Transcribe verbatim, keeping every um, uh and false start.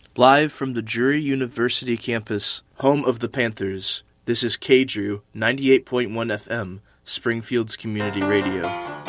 Live from the Drury University campus, home of the Panthers, this is K-Drew, ninety-eight point one F M, Springfield's community radio.